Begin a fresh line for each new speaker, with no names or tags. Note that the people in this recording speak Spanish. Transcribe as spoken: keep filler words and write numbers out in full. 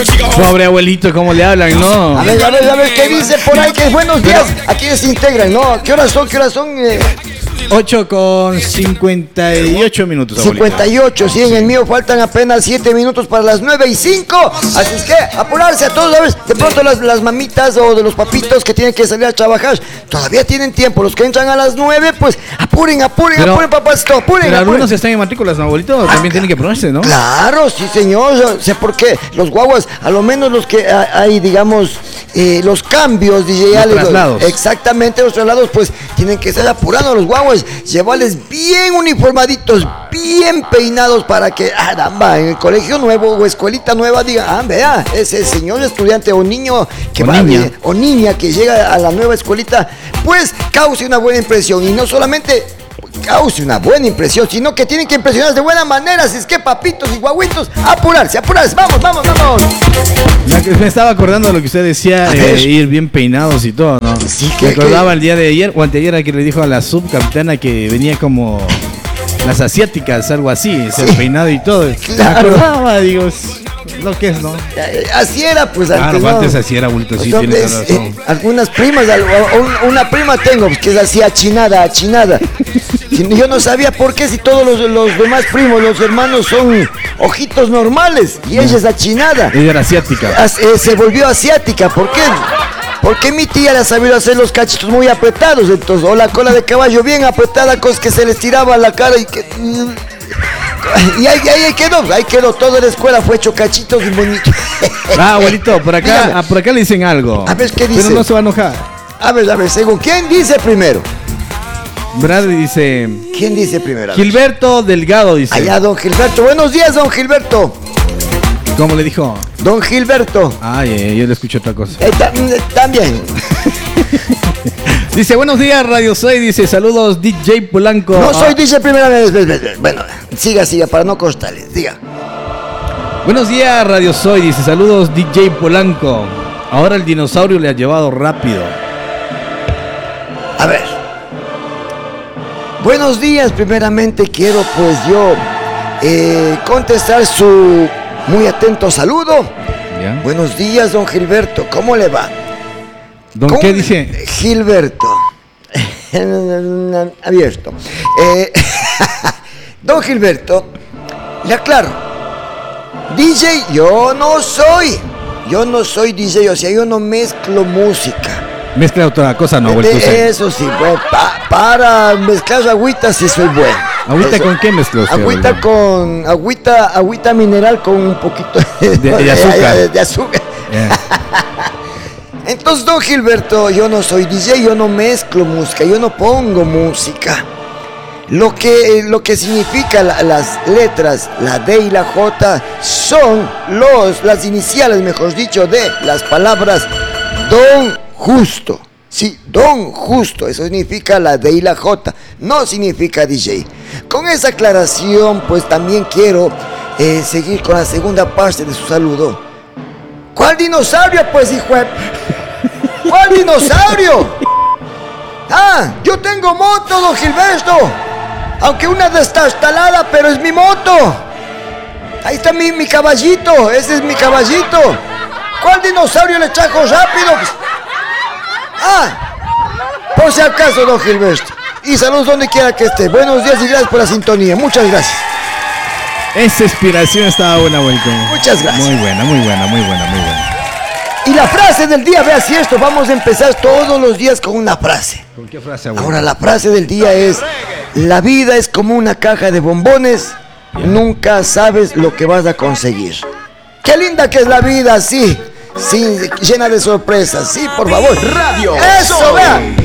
Pobre abuelito, ¿cómo le hablan, no?
A ver, a ver, a ver, ¿qué dice por ahí? Que buenos días. ¿A quiénes se integran, no? ¿Qué horas son? ¿Qué horas son? Eh?
ocho con cincuenta y ocho minutos, abuelito.
cincuenta y ocho, sí, en el mío faltan apenas siete minutos para las nueve y cinco. Así es que apurarse a todos, ¿sabes? De pronto las, las mamitas o de los papitos que tienen que salir a trabajar, todavía tienen tiempo. Los que entran a las nueve, pues apuren, apuren, pero, apuren, papacito, apuren.
Pero
apuren.
algunos están en matrículas, ¿no, abuelito? También ah, tienen que ponerse, ¿no?
Claro, sí, señor. Sé por qué. Los guaguas, a lo menos los que hay, digamos, eh, los cambios, D J.
Los traslados.
Exactamente, los traslados, pues tienen que estar apurando a los guaguas, llevarles bien uniformaditos, bien peinados para que, caramba, en el colegio nuevo o escuelita nueva diga, ah, vea, ese señor estudiante o niño que
o
va
niña.
De, o niña que llega a la nueva escuelita, pues cause una buena impresión. Y no solamente cause una buena impresión, sino que tienen que impresionar de buena manera. Así es que, papitos y guaguitos, apurarse, apurarse, vamos, vamos, vamos.
Me estaba acordando de lo que usted decía, eh, ir bien peinados y todo, ¿no?
Sí, que,
me acordaba
que...
el día de ayer o anteayer a que le dijo a la subcapitana que venía como las asiáticas, algo así, sí. El peinado y todo.
Claro.
Me acordaba, digo, lo que es, ¿no?
Así era, pues
claro,
antes.
Claro,
¿no?
antes así era, bulto, sí,
Entonces,
tienes razón.
Eh, algunas primas, una prima tengo que es así achinada, achinada. Yo no sabía por qué, si todos los, los demás primos, los hermanos son ojitos normales y ella es achinada.
Ella era asiática.
As, eh, se volvió asiática, ¿por qué? Porque mi tía le ha sabido hacer los cachitos muy apretados, entonces, o la cola de caballo bien apretada, cosas que se les tiraba a la cara y que... Y ahí, ahí quedó, ahí quedó, toda la escuela fue hecho cachitos y bonitos.
Ah, abuelito, por acá, ah, por acá le dicen algo.
A ver, ¿qué dice?
Pero no se va a enojar.
A ver, a ver, según, ¿quién dice primero?
Bradley dice...
¿Quién dice primero?
Gilberto Delgado dice.
Allá, don Gilberto. Buenos días, don Gilberto.
¿Cómo le dijo?
Don Gilberto.
Ay, eh, yo le escucho otra cosa.
Eh, ta, también.
Dice, buenos días, Radio Soy. Dice, saludos, D J Polanco.
No soy D J primera vez. Bueno, siga, siga, para no costarles. Diga.
Buenos días, Radio Soy. Dice, saludos, D J Polanco. Ahora el dinosaurio le ha llevado rápido.
A ver. Buenos días, primeramente quiero pues yo eh, contestar su muy atento saludo.
¿Ya?
Buenos días, don Gilberto, ¿cómo le va?
¿Don qué dice?
Gilberto. Abierto. Eh, don Gilberto, le aclaro. D J yo no soy. Yo no soy D J, o sea, yo no mezclo música.
Mezcla otra cosa, no, abuelito.
Eso sí, bueno, pa, para mezclar agüita sí soy bueno.
¿Agüita
eso.
Con qué mezcló usted?
Agüita abuelo? Con agüita, agüita mineral con un poquito de,
de, de azúcar.
De, de azúcar. Yeah. Entonces, don Gilberto, yo no soy D J, yo no mezclo música, yo no pongo música. Lo que, lo que significa la, las letras, la D y la J, son los, las iniciales, mejor dicho, de las palabras Don Justo. Sí, Don Justo, eso significa la D y la J, no significa D J. Con esa aclaración, pues también quiero eh, seguir con la segunda parte de su saludo. ¿Cuál dinosaurio, pues, hijo de... ¿Cuál dinosaurio? Ah, yo tengo moto, don Gilberto. Aunque una destartalada, pero es mi moto. Ahí está mi, mi caballito, ese es mi caballito. ¿Cuál dinosaurio le trajo rápido? Ah, por si acaso, don Gilberto. Y saludos donde quiera que esté. Buenos días y gracias por la sintonía. Muchas gracias.
Esa inspiración estaba buena, abuelito.
Muchas gracias.
Muy buena, muy buena, muy buena, muy buena.
Y la frase del día, vea si esto, vamos a empezar todos los días con una frase.
¿Con qué frase, abuelo?
Ahora la frase del día es: la vida es como una caja de bombones, yeah. Nunca sabes lo que vas a conseguir. Qué linda que es la vida, sí, sí, llena de sorpresas, sí, por favor.
Radio
Eso, vea.